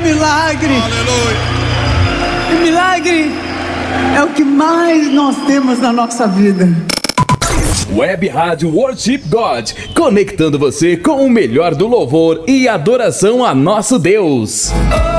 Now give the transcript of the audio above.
milagre. Aleluia. E milagre é o que mais nós temos na nossa vida. Web Rádio Worship God, conectando você com o melhor do louvor e adoração a nosso Deus.